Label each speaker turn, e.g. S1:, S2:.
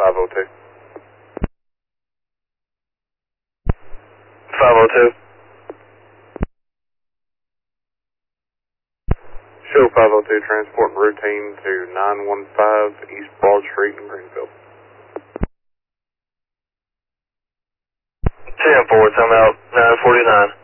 S1: 502. 502. Show 502 transport and routine to 915 East Broad Street in Greenfield.
S2: 10-4, I'm out 949.